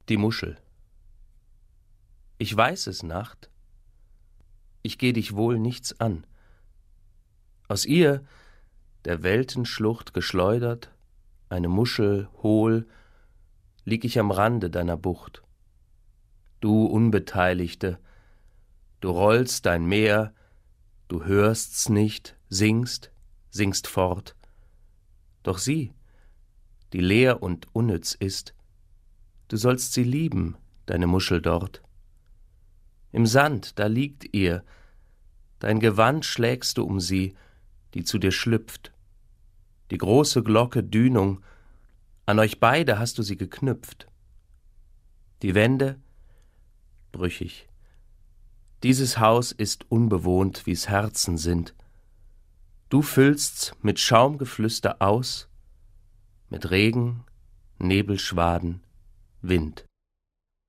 Die Muschel. Ich weiß es, Nacht, ich geh dich wohl nichts an. Aus ihr, der Weltenschlucht geschleudert, eine Muschel hohl, lieg ich am Rande deiner Bucht. Du Unbeteiligte, du rollst dein Meer, du hörst's nicht, singst fort. Doch sie, die leer und unnütz ist, du sollst sie lieben, deine Muschel dort. Im Sand, da liegt ihr, dein Gewand schlägst du um sie, die zu dir schlüpft. Die große Glocke Dünung, an euch beide hast du sie geknüpft. Die Wände, brüchig. Dieses Haus ist unbewohnt, wie's Herzen sind. Du füllst's mit Schaumgeflüster aus, mit Regen, Nebelschwaden, Wind.